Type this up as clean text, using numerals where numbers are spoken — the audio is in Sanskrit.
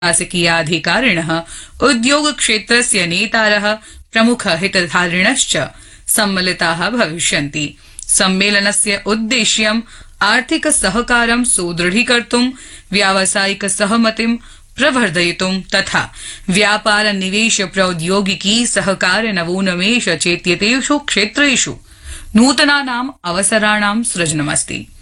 शासकीयाधिकारिणः उद्योगक्षेत्रस्य नेतारः प्रमुखहितधारिणश्च सम्मिलिताः भविष्यन्ति। सम्मेलनस्य उद्देश्यम् आर्थिक सहकारं सुदृढीकर्तुं, व्यावसायिक सहमतिं प्रवर्धयितुं तथा व्यापार निवेश प्रौद्योगिकी सहकार नवोन्मेष चेत्येतेषु क्षेत्रेषु नूतनानाम् अवसराणां सृजनमस्ति।